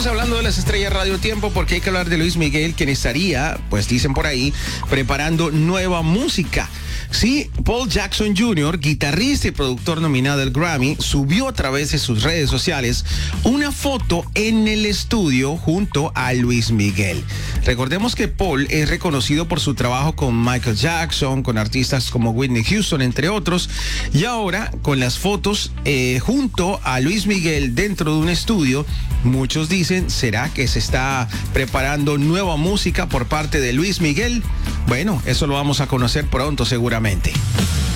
hablando de las estrellas Radio Tiempo porque hay que hablar de Luis Miguel, quien estaría, pues dicen por ahí, preparando nueva música. Sí, Paul Jackson Jr., guitarrista y productor nominado al Grammy, subió a través de sus redes sociales una foto en el estudio junto a Luis Miguel. Recordemos que Paul es reconocido por su trabajo con Michael Jackson, con artistas como Whitney Houston, entre otros, y ahora con las fotos junto a Luis Miguel dentro de un estudio, muchos dicen, ¿será que se está preparando nueva música por parte de Luis Miguel? Bueno, eso lo vamos a conocer pronto seguramente.